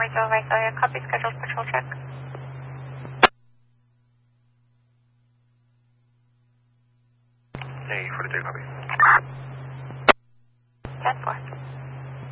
Visalia, copy scheduled patrol check. Hey, 43, copy. 10-4.